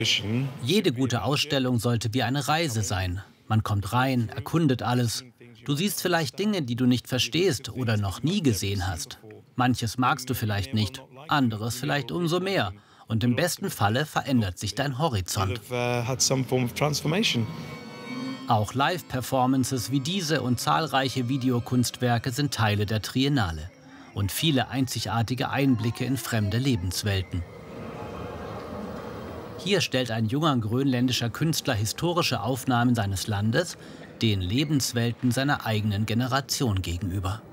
Jede gute Ausstellung sollte wie eine Reise sein. Man kommt rein, erkundet alles. Du siehst vielleicht Dinge, die du nicht verstehst oder noch nie gesehen hast. Manches magst du vielleicht nicht, anderes vielleicht umso mehr. Und im besten Falle verändert sich dein Horizont. Auch Live-Performances wie diese und zahlreiche Videokunstwerke sind Teile der Triennale. Und viele einzigartige Einblicke in fremde Lebenswelten. Hier stellt ein junger grönländischer Künstler historische Aufnahmen seines Landes den Lebenswelten seiner eigenen Generation gegenüber.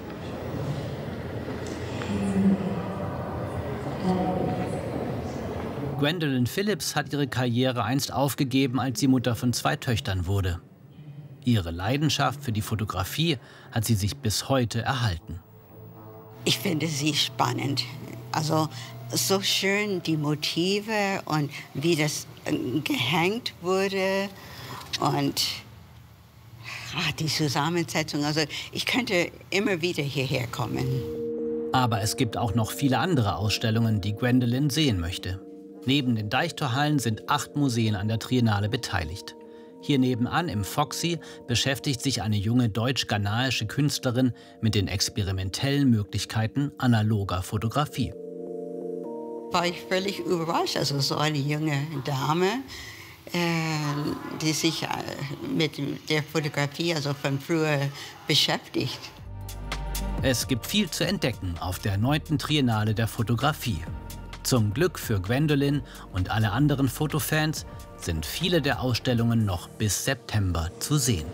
Gwendolyn Phillips hat ihre Karriere einst aufgegeben, als sie Mutter von 2 Töchtern wurde. Ihre Leidenschaft für die Fotografie hat sie sich bis heute erhalten. Ich finde sie spannend. Also so schön die Motive und wie das gehängt wurde und die Zusammensetzung. Also ich könnte immer wieder hierher kommen. Aber es gibt auch noch viele andere Ausstellungen, die Gwendolyn sehen möchte. Neben den Deichtorhallen sind 8 Museen an der Triennale beteiligt. Hier nebenan im Foxy beschäftigt sich eine junge deutsch-ghanaische Künstlerin mit den experimentellen Möglichkeiten analoger Fotografie. War ich völlig überrascht, also so eine junge Dame, die sich mit der Fotografie also von früher beschäftigt. Es gibt viel zu entdecken auf der 9. Triennale der Fotografie. Zum Glück für Gwendolyn und alle anderen Fotofans sind viele der Ausstellungen noch bis September zu sehen.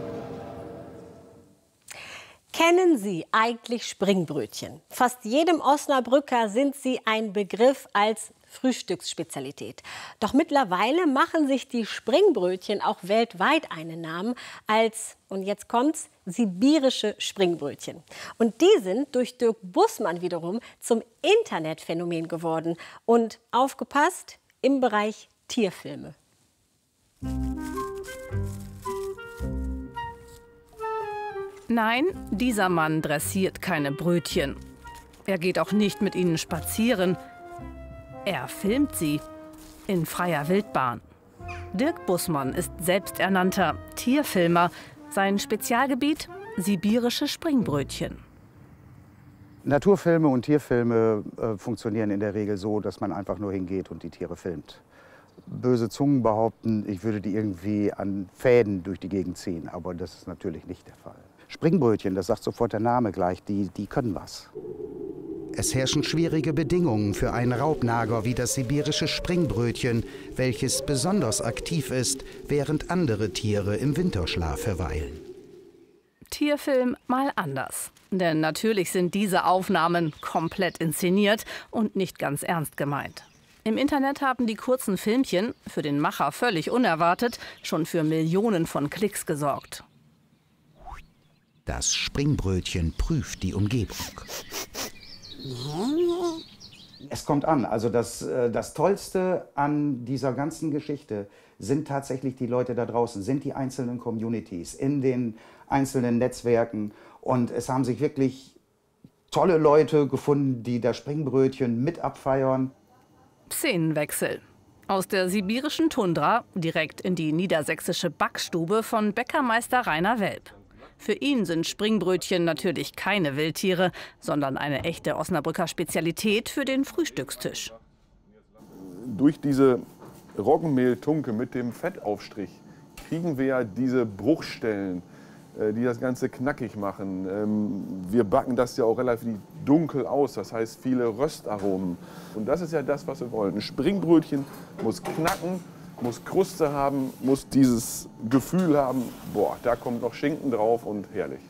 Kennen Sie eigentlich Springbrötchen? Fast jedem Osnabrücker sind sie ein Begriff als Frühstücksspezialität. Doch mittlerweile machen sich die Springbrötchen auch weltweit einen Namen als, und jetzt kommt's, sibirische Springbrötchen. Und die sind durch Dirk Bussmann wiederum zum Internetphänomen geworden. Und aufgepasst, im Bereich Tierfilme. Nein, dieser Mann dressiert keine Brötchen. Er geht auch nicht mit ihnen spazieren. Er filmt sie in freier Wildbahn. Dirk Bussmann ist selbsternannter Tierfilmer. Sein Spezialgebiet: sibirische Springbrötchen. Naturfilme und Tierfilme funktionieren in der Regel so, dass man einfach nur hingeht und die Tiere filmt. Böse Zungen behaupten, ich würde die irgendwie an Fäden durch die Gegend ziehen, aber das ist natürlich nicht der Fall. Springbrötchen, das sagt sofort der Name gleich, die können was. Es herrschen schwierige Bedingungen für einen Raubnager wie das sibirische Springbrötchen, welches besonders aktiv ist, während andere Tiere im Winterschlaf verweilen. Tierfilm mal anders. Denn natürlich sind diese Aufnahmen komplett inszeniert und nicht ganz ernst gemeint. Im Internet haben die kurzen Filmchen, für den Macher völlig unerwartet, schon für Millionen von Klicks gesorgt. Das Springbrötchen prüft die Umgebung. Es kommt an. Also das Tollste an dieser ganzen Geschichte sind tatsächlich die Leute da draußen, sind die einzelnen Communities in den einzelnen Netzwerken. Und es haben sich wirklich tolle Leute gefunden, die das Springbrötchen mit abfeiern. Szenenwechsel. Aus der sibirischen Tundra direkt in die niedersächsische Backstube von Bäckermeister Rainer Welp. Für ihn sind Springbrötchen natürlich keine Wildtiere, sondern eine echte Osnabrücker Spezialität für den Frühstückstisch. Durch diese Roggenmehltunke mit dem Fettaufstrich kriegen wir ja diese Bruchstellen, die das Ganze knackig machen. Wir backen das ja auch relativ dunkel aus, das heißt viele Röstaromen. Und das ist ja das, was wir wollen. Ein Springbrötchen muss knacken, muss Kruste haben, muss dieses Gefühl haben, boah, da kommt noch Schinken drauf und herrlich.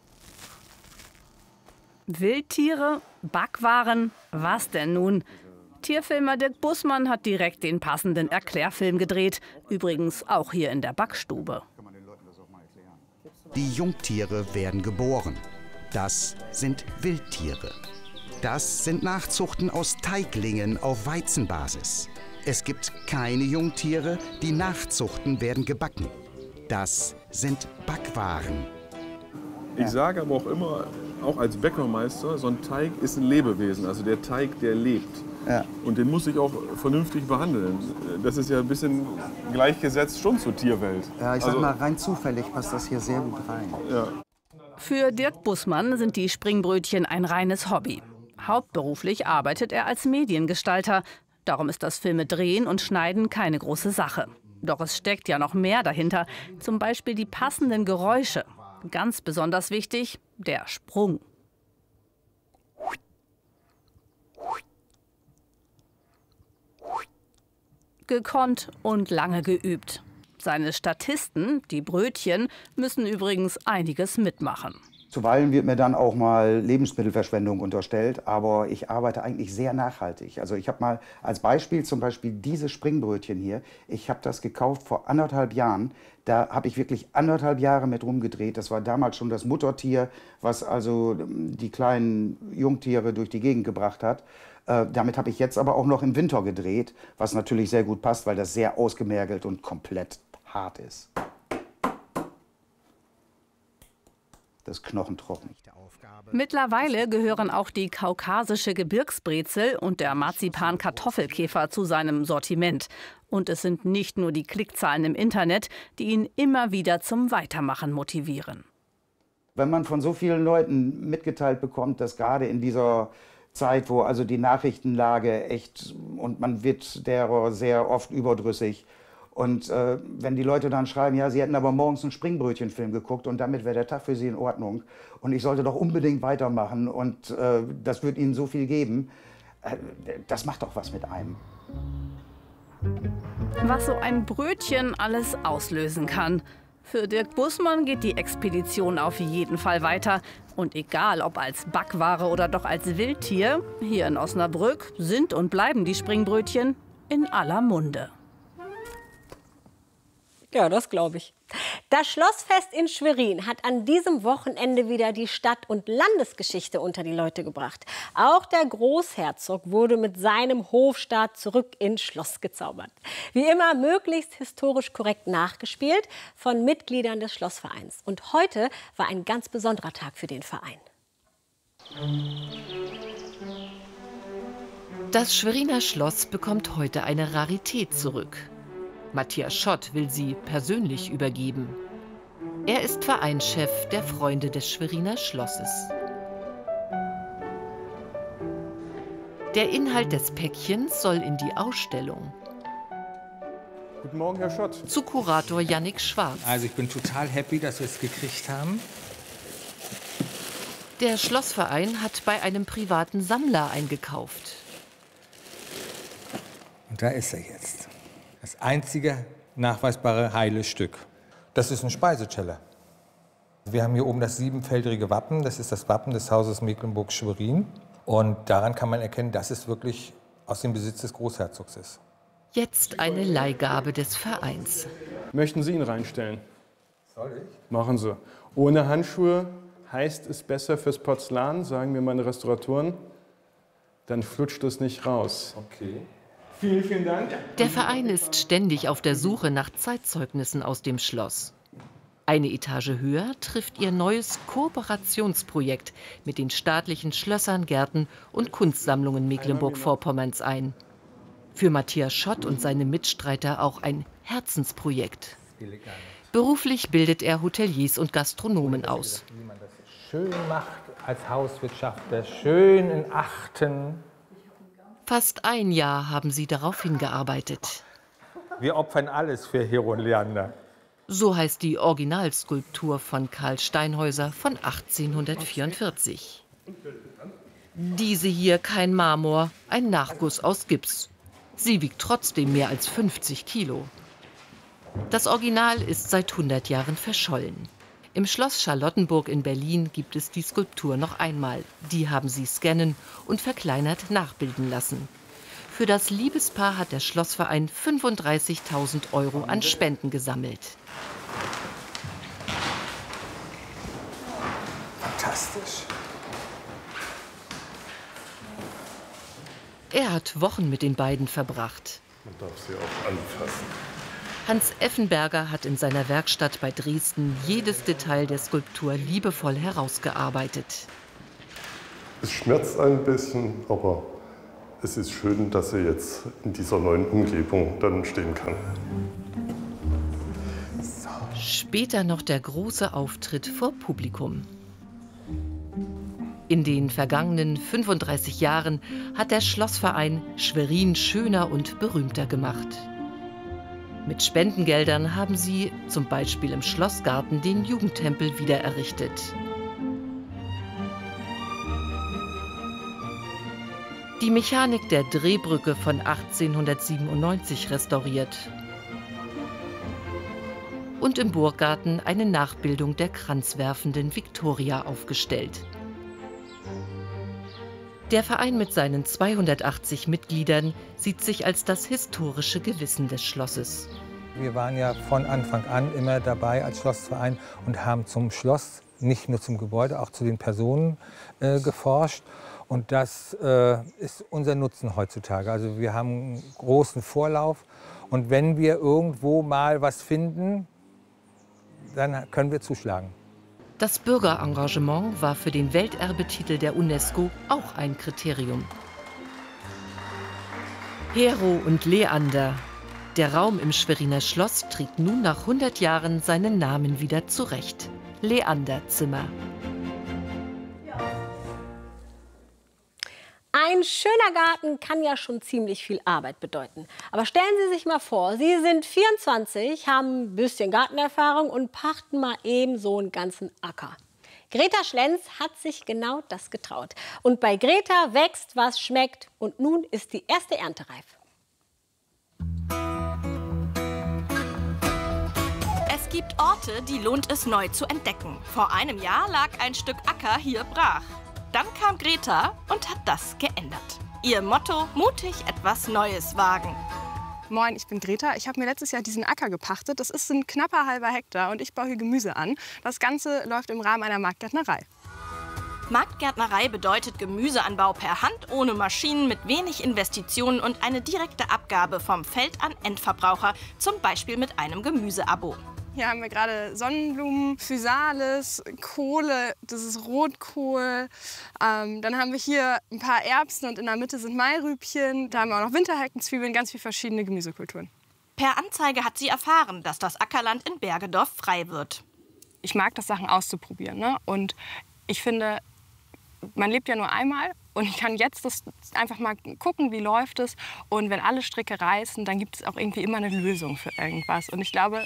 Wildtiere, Backwaren, was denn nun? Tierfilmer Dirk Bussmann hat direkt den passenden Erklärfilm gedreht, übrigens auch hier in der Backstube. Die Jungtiere werden geboren. Das sind Wildtiere. Das sind Nachzuchten aus Teiglingen auf Weizenbasis. Es gibt keine Jungtiere, die Nachzuchten werden gebacken. Das sind Backwaren. Ich sage aber auch immer, auch als Bäckermeister, so ein Teig ist ein Lebewesen. Also der Teig, der lebt. Ja. Und den muss ich auch vernünftig behandeln. Das ist ja ein bisschen gleichgesetzt schon zur Tierwelt. Ja, ich sag mal, rein zufällig passt das hier sehr gut rein. Ja. Für Dirk Bussmann sind die Springbrötchen ein reines Hobby. Hauptberuflich arbeitet er als Mediengestalter. Darum ist das Filmedrehen und Schneiden keine große Sache. Doch es steckt ja noch mehr dahinter. Zum Beispiel die passenden Geräusche. Ganz besonders wichtig, der Sprung. Gekonnt und lange geübt. Seine Statisten, die Brötchen, müssen übrigens einiges mitmachen. Zuweilen wird mir dann auch mal Lebensmittelverschwendung unterstellt, aber ich arbeite eigentlich sehr nachhaltig. Also ich habe mal als Beispiel zum Beispiel diese Springbrötchen hier. Ich habe das gekauft vor 1,5 Jahren. Da habe ich wirklich 1,5 Jahre mit rumgedreht. Das war damals schon das Muttertier, was also die kleinen Jungtiere durch die Gegend gebracht hat. Damit habe ich jetzt aber auch noch im Winter gedreht, was natürlich sehr gut passt, weil das sehr ausgemergelt und komplett hart ist. Das knochentrocken. Mittlerweile gehören auch die kaukasische Gebirgsbrezel und der Marzipan-Kartoffelkäfer zu seinem Sortiment. Und es sind nicht nur die Klickzahlen im Internet, die ihn immer wieder zum Weitermachen motivieren. Wenn man von so vielen Leuten mitgeteilt bekommt, dass gerade in dieser Zeit, wo also die Nachrichtenlage echt, und man wird derer sehr oft überdrüssig. Und wenn die Leute dann schreiben, ja, sie hätten aber morgens einen Springbrötchenfilm geguckt und damit wäre der Tag für sie in Ordnung und ich sollte doch unbedingt weitermachen und das wird ihnen so viel geben, das macht doch was mit einem. Was so ein Brötchen alles auslösen kann. Für Dirk Bussmann geht die Expedition auf jeden Fall weiter. Und egal, ob als Backware oder doch als Wildtier, hier in Osnabrück sind und bleiben die Springbrötchen in aller Munde. Ja, das glaube ich. Das Schlossfest in Schwerin hat an diesem Wochenende wieder die Stadt- und Landesgeschichte unter die Leute gebracht. Auch der Großherzog wurde mit seinem Hofstaat zurück ins Schloss gezaubert. Wie immer möglichst historisch korrekt nachgespielt von Mitgliedern des Schlossvereins. Und heute war ein ganz besonderer Tag für den Verein. Das Schweriner Schloss bekommt heute eine Rarität zurück. Matthias Schott will sie persönlich übergeben. Er ist Vereinschef der Freunde des Schweriner Schlosses. Der Inhalt des Päckchens soll in die Ausstellung. Guten Morgen, Herr Schott. Zu Kurator Jannik Schwarz. Also ich bin total happy, dass wir es gekriegt haben. Der Schlossverein hat bei einem privaten Sammler eingekauft. Und da ist er jetzt. Das einzige nachweisbare heile Stück. Das ist ein Speiseteller. Wir haben hier oben das 7-feldige Wappen. Das ist das Wappen des Hauses Mecklenburg-Schwerin. Und daran kann man erkennen, dass es wirklich aus dem Besitz des Großherzogs ist. Jetzt eine Leihgabe des Vereins. Möchten Sie ihn reinstellen? Soll ich? Machen Sie. Ohne Handschuhe heißt es besser fürs Porzellan, sagen mir meine Restauratoren. Dann flutscht es nicht raus. Okay. Vielen, vielen Dank. Der Verein ist ständig auf der Suche nach Zeitzeugnissen aus dem Schloss. Eine Etage höher trifft ihr neues Kooperationsprojekt mit den staatlichen Schlössern, Gärten und Kunstsammlungen Mecklenburg-Vorpommerns ein. Für Matthias Schott und seine Mitstreiter auch ein Herzensprojekt. Beruflich bildet er Hoteliers und Gastronomen aus. Wie man das schön macht als Hauswirtschafter, schön in Achten. Fast ein Jahr haben sie darauf hingearbeitet. Wir opfern alles für Hero und Leander. So heißt die Originalskulptur von Karl Steinhäuser von 1844. Diese hier kein Marmor, ein Nachguss aus Gips. Sie wiegt trotzdem mehr als 50 Kilo. Das Original ist seit 100 Jahren verschollen. Im Schloss Charlottenburg in Berlin gibt es die Skulptur noch einmal. Die haben sie scannen und verkleinert nachbilden lassen. Für das Liebespaar hat der Schlossverein 35.000 € an Spenden gesammelt. Fantastisch. Er hat Wochen mit den beiden verbracht. Man darf sie auch anfassen. Hans Effenberger hat in seiner Werkstatt bei Dresden jedes Detail der Skulptur liebevoll herausgearbeitet. Es schmerzt ein bisschen, aber es ist schön, dass er jetzt in dieser neuen Umgebung dann stehen kann. Später noch der große Auftritt vor Publikum. In den vergangenen 35 Jahren hat der Schlossverein Schwerin schöner und berühmter gemacht. Mit Spendengeldern haben sie zum Beispiel im Schlossgarten den Jugendtempel wieder errichtet. Die Mechanik der Drehbrücke von 1897 restauriert. Und im Burggarten eine Nachbildung der kranzwerfenden Viktoria aufgestellt. Der Verein mit seinen 280 Mitgliedern sieht sich als das historische Gewissen des Schlosses. Wir waren ja von Anfang an immer dabei als Schlossverein und haben zum Schloss, nicht nur zum Gebäude, auch zu den Personen geforscht. Und das ist unser Nutzen heutzutage. Also wir haben einen großen Vorlauf. Und wenn wir irgendwo mal was finden, dann können wir zuschlagen. Das Bürgerengagement war für den Welterbetitel der UNESCO auch ein Kriterium. Hero und Leander. Der Raum im Schweriner Schloss trägt nun nach 100 Jahren seinen Namen wieder zurecht. Leanderzimmer. Ein schöner Garten kann ja schon ziemlich viel Arbeit bedeuten. Aber stellen Sie sich mal vor, Sie sind 24, haben ein bisschen Gartenerfahrung und pachten mal eben so einen ganzen Acker. Greta Schlenz hat sich genau das getraut. Und bei Greta wächst, was schmeckt. Und nun ist die erste Ernte reif. Es gibt Orte, die lohnt es neu zu entdecken. Vor einem Jahr lag ein Stück Acker hier brach. Dann kam Greta und hat das geändert. Ihr Motto: mutig etwas Neues wagen. Moin, ich bin Greta. Ich habe mir letztes Jahr diesen Acker gepachtet. Das ist ein knapper halber Hektar und ich baue hier Gemüse an. Das Ganze läuft im Rahmen einer Marktgärtnerei. Marktgärtnerei bedeutet Gemüseanbau per Hand, ohne Maschinen, mit wenig Investitionen und eine direkte Abgabe vom Feld an Endverbraucher, zum Beispiel mit einem Gemüseabo. Hier haben wir gerade Sonnenblumen, Physalis, Kohle, das ist Rotkohl. Dann haben wir hier ein paar Erbsen und in der Mitte sind Mairübchen. Da haben wir auch noch Winterheckenzwiebeln, ganz viele verschiedene Gemüsekulturen. Per Anzeige hat sie erfahren, dass das Ackerland in Bergedorf frei wird. Ich mag das, Sachen auszuprobieren, ne? Und ich finde, man lebt ja nur einmal. Und ich kann jetzt das einfach mal gucken, wie läuft es. Und wenn alle Stricke reißen, dann gibt es auch irgendwie immer eine Lösung für irgendwas. Und ich glaube,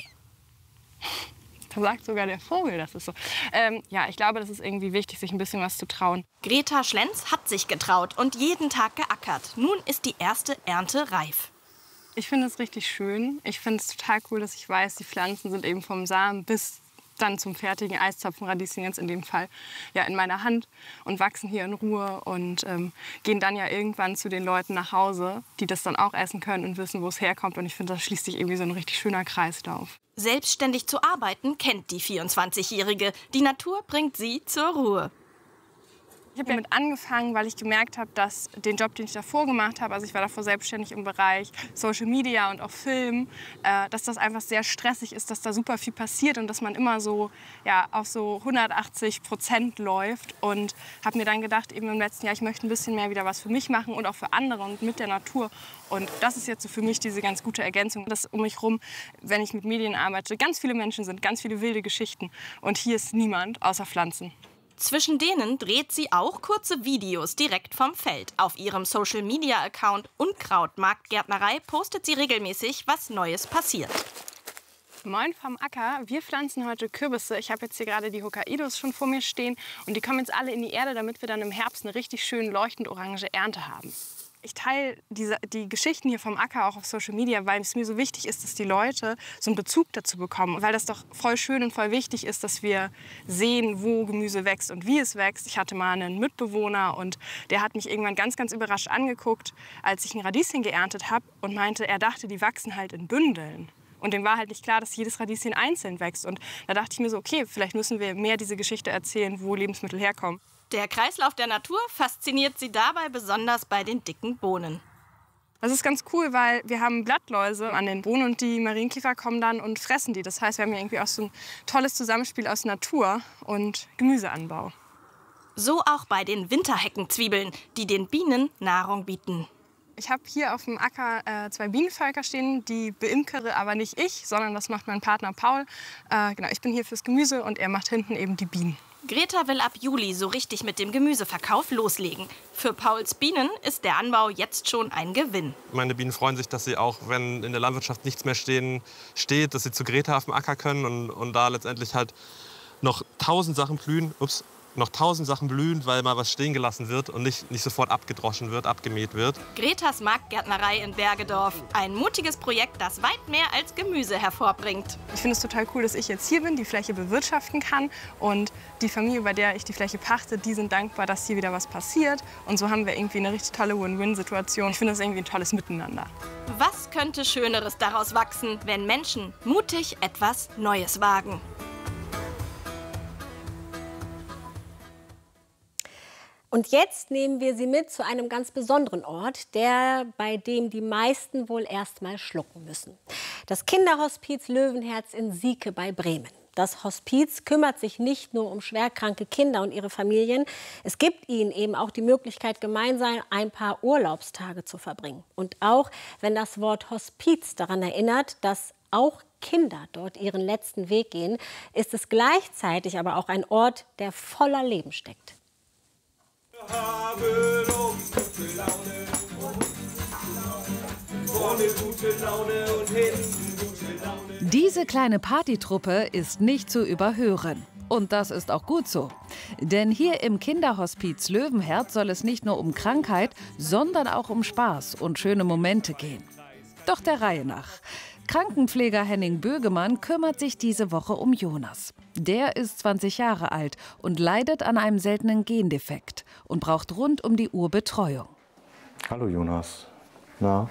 da sagt sogar der Vogel, das ist so. Ja, ich glaube, das ist irgendwie wichtig, sich ein bisschen was zu trauen. Greta Schlenz hat sich getraut und jeden Tag geackert. Nun ist die erste Ernte reif. Ich finde es richtig schön. Ich finde es total cool, dass ich weiß, die Pflanzen sind eben vom Samen bis dann zum fertigen Eiszapfenradieschen, jetzt in dem Fall, ja, in meiner Hand und wachsen hier in Ruhe und gehen dann ja irgendwann zu den Leuten nach Hause, die das dann auch essen können und wissen, wo es herkommt. Und ich finde, das schließt sich irgendwie so ein richtig schöner Kreislauf. Selbstständig zu arbeiten kennt die 24-Jährige. Die Natur bringt sie zur Ruhe. Ich habe damit angefangen, weil ich gemerkt habe, dass den Job, den ich davor gemacht habe, also ich war davor selbstständig im Bereich Social Media und auch Film, dass das einfach sehr stressig ist, dass da super viel passiert und dass man immer so, ja, auf so 180% läuft. Und habe mir dann gedacht, eben im letzten Jahr, ich möchte ein bisschen mehr wieder was für mich machen und auch für andere und mit der Natur. Und das ist jetzt so für mich diese ganz gute Ergänzung, dass um mich rum, wenn ich mit Medien arbeite, ganz viele Menschen sind, ganz viele wilde Geschichten. Und hier ist niemand außer Pflanzen. Zwischen denen dreht sie auch kurze Videos direkt vom Feld. Auf ihrem Social-Media-Account Unkraut Marktgärtnerei postet sie regelmäßig, was Neues passiert. Moin vom Acker. Wir pflanzen heute Kürbisse. Ich habe jetzt hier gerade die Hokkaidos schon vor mir stehen. Und die kommen jetzt alle in die Erde, damit wir dann im Herbst eine richtig schön leuchtend orange Ernte haben. Ich teile die Geschichten hier vom Acker auch auf Social Media, weil es mir so wichtig ist, dass die Leute so einen Bezug dazu bekommen. Weil das doch voll schön und voll wichtig ist, dass wir sehen, wo Gemüse wächst und wie es wächst. Ich hatte mal einen Mitbewohner und der hat mich irgendwann ganz, ganz überrascht angeguckt, als ich ein Radieschen geerntet habe und meinte, er dachte, die wachsen halt in Bündeln. Und dem war halt nicht klar, dass jedes Radieschen einzeln wächst. Und da dachte ich mir so, okay, vielleicht müssen wir mehr diese Geschichte erzählen, wo Lebensmittel herkommen. Der Kreislauf der Natur fasziniert sie dabei besonders bei den dicken Bohnen. Das ist ganz cool, weil wir haben Blattläuse an den Bohnen und die Marienkäfer kommen dann und fressen die. Das heißt, wir haben hier irgendwie auch so ein tolles Zusammenspiel aus Natur und Gemüseanbau. So auch bei den Winterheckenzwiebeln, die den Bienen Nahrung bieten. Ich habe hier auf dem Acker 2 Bienenvölker stehen, die beimkere aber nicht ich, sondern das macht mein Partner Paul. Genau, ich bin hier fürs Gemüse und er macht hinten eben die Bienen. Greta will ab Juli so richtig mit dem Gemüseverkauf loslegen. Für Pauls Bienen ist der Anbau jetzt schon ein Gewinn. Meine Bienen freuen sich, dass sie auch, wenn in der Landwirtschaft nichts mehr steht, dass sie zu Greta auf dem Acker können und da letztendlich halt noch 1000 Sachen blühen. Noch 1000 Sachen blühen, weil mal was stehen gelassen wird und nicht sofort abgedroschen wird, abgemäht wird. Gretas Marktgärtnerei in Bergedorf. Ein mutiges Projekt, das weit mehr als Gemüse hervorbringt. Ich finde es total cool, dass ich jetzt hier bin, die Fläche bewirtschaften kann. Und die Familie, bei der ich die Fläche pachte, die sind dankbar, dass hier wieder was passiert. Und so haben wir irgendwie eine richtig tolle Win-Win-Situation. Ich finde das irgendwie ein tolles Miteinander. Was könnte Schöneres daraus wachsen, wenn Menschen mutig etwas Neues wagen? Und jetzt nehmen wir Sie mit zu einem ganz besonderen Ort, bei dem die meisten wohl erst mal schlucken müssen. Das Kinderhospiz Löwenherz in Sieke bei Bremen. Das Hospiz kümmert sich nicht nur um schwerkranke Kinder und ihre Familien. Es gibt ihnen eben auch die Möglichkeit, gemeinsam ein paar Urlaubstage zu verbringen. Und auch wenn das Wort Hospiz daran erinnert, dass auch Kinder dort ihren letzten Weg gehen, ist es gleichzeitig aber auch ein Ort, der voller Leben steckt. Diese kleine Partytruppe ist nicht zu überhören. Und das ist auch gut so. Denn hier im Kinderhospiz Löwenherz soll es nicht nur um Krankheit, sondern auch um Spaß und schöne Momente gehen. Doch der Reihe nach. Krankenpfleger Henning Bögemann kümmert sich diese Woche um Jonas. Der ist 20 Jahre alt und leidet an einem seltenen Gendefekt und braucht rund um die Uhr Betreuung. Hallo Jonas. Na?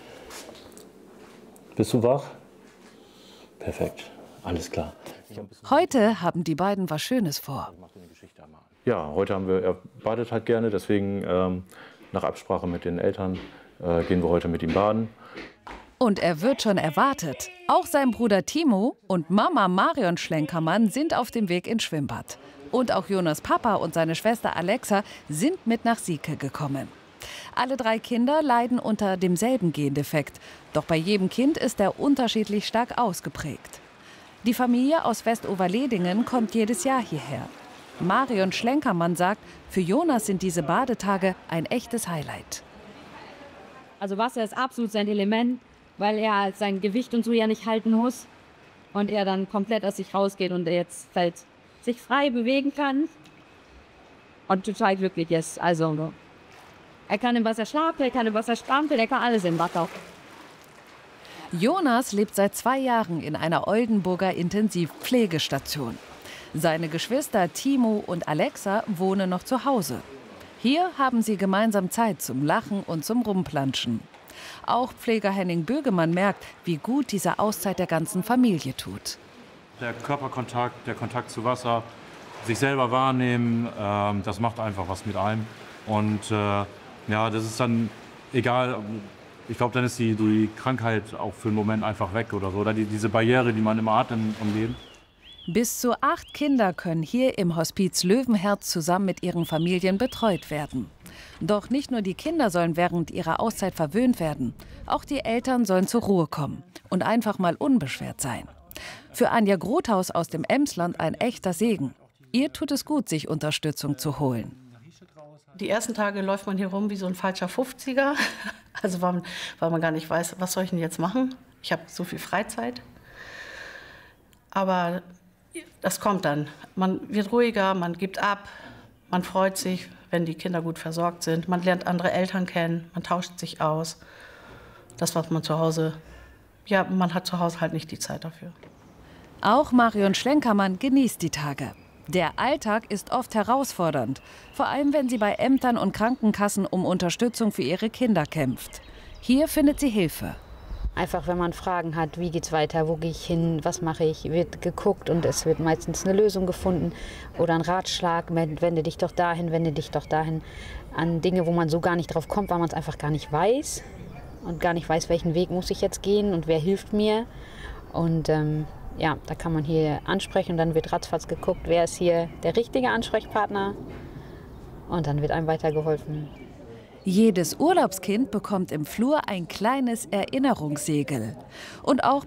Bist du wach? Perfekt, alles klar. Heute haben die beiden was Schönes vor. Ja, heute er badet halt gerne, deswegen nach Absprache mit den Eltern gehen wir heute mit ihm baden. Und er wird schon erwartet. Auch sein Bruder Timo und Mama Marion Schlenkermann sind auf dem Weg ins Schwimmbad. Und auch Jonas Papa und seine Schwester Alexa sind mit nach Sieke gekommen. Alle 3 Kinder leiden unter demselben Gendefekt. Doch bei jedem Kind ist er unterschiedlich stark ausgeprägt. Die Familie aus Westoverledingen kommt jedes Jahr hierher. Marion Schlenkermann sagt, für Jonas sind diese Badetage ein echtes Highlight. Also Wasser ist absolut sein Element, weil er sein Gewicht und so ja nicht halten muss und er dann komplett aus sich rausgeht und er jetzt halt sich frei bewegen kann und total glücklich ist. Also er kann im Wasser schlafen, er kann im Wasser strampeln, er kann alles im Wasser. Jonas lebt seit 2 Jahren in einer Oldenburger Intensivpflegestation. Seine Geschwister Timo und Alexa wohnen noch zu Hause. Hier haben sie gemeinsam Zeit zum Lachen und zum Rumplanschen. Auch Pfleger Henning Bögemann merkt, wie gut diese Auszeit der ganzen Familie tut. Der Körperkontakt, der Kontakt zu Wasser, sich selber wahrnehmen, das macht einfach was mit einem. Und ja, das ist dann egal, ich glaube, dann ist die Krankheit auch für einen Moment einfach weg oder so. Oder diese Barriere, die man immer hat im Leben. Bis zu 8 Kinder können hier im Hospiz Löwenherz zusammen mit ihren Familien betreut werden. Doch nicht nur die Kinder sollen während ihrer Auszeit verwöhnt werden. Auch die Eltern sollen zur Ruhe kommen und einfach mal unbeschwert sein. Für Anja Grothaus aus dem Emsland ein echter Segen. Ihr tut es gut, sich Unterstützung zu holen. Die ersten Tage läuft man hier rum wie so ein falscher 50er. Also weil man gar nicht weiß, was soll ich denn jetzt machen? Ich habe so viel Freizeit. Aber das kommt dann. Man wird ruhiger, man gibt ab, man freut sich, wenn die Kinder gut versorgt sind. Man lernt andere Eltern kennen, man tauscht sich aus. Das, was man zu Hause, ja, man hat zu Hause halt nicht die Zeit dafür. Auch Marion Schlenkermann genießt die Tage. Der Alltag ist oft herausfordernd, vor allem wenn sie bei Ämtern und Krankenkassen um Unterstützung für ihre Kinder kämpft. Hier findet sie Hilfe. Einfach, wenn man Fragen hat, wie geht's weiter, wo gehe ich hin, was mache ich, wird geguckt und es wird meistens eine Lösung gefunden oder ein Ratschlag, wende dich doch dahin, an Dinge, wo man so gar nicht drauf kommt, weil man es einfach gar nicht weiß und gar nicht weiß, welchen Weg muss ich jetzt gehen und wer hilft mir. Und ja, da kann man hier ansprechen und dann wird ratzfatz geguckt, wer ist hier der richtige Ansprechpartner und dann wird einem weitergeholfen. Jedes Urlaubskind bekommt im Flur ein kleines Erinnerungssegel. Und auch